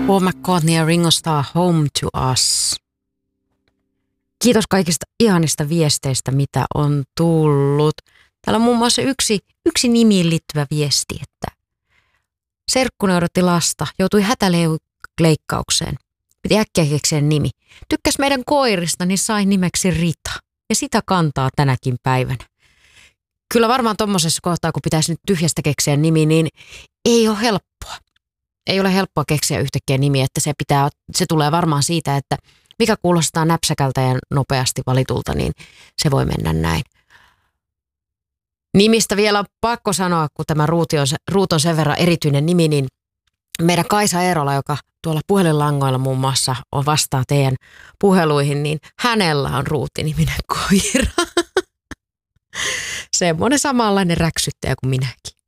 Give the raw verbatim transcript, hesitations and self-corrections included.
Paul McCartney ja Ringo Starr, Home to Us. Kiitos kaikista ihanista viesteistä, mitä on tullut. Täällä on muun muassa yksi, yksi nimiin liittyvä viesti, että serkkuni odotti lasta, joutui hätäleikkaukseen. Piti äkkiä keksiä nimi. Tykkäs meidän koirista, niin sai nimeksi Rita. Ja sitä kantaa tänäkin päivänä. Kyllä varmaan tommosessa kohtaa, kun pitäisi nyt tyhjästä keksiä nimi, niin ei ole helppoa. Ei ole helppoa keksiä yhtäkkiä nimiä, että se, pitää, se tulee varmaan siitä, että mikä kuulostaa näpsäkältä ja nopeasti valitulta, niin se voi mennä näin. Nimistä vielä on pakko sanoa, kun tämä Ruuti on, Ruut on sen verran erityinen nimi, niin meidän Kaisa Eerola, joka tuolla puhelinlangoilla muun muassa on vastaa teidän puheluihin, niin hänellä on Ruutti-niminen koira. Semmoinen samanlainen räksyttäjä kuin minäkin.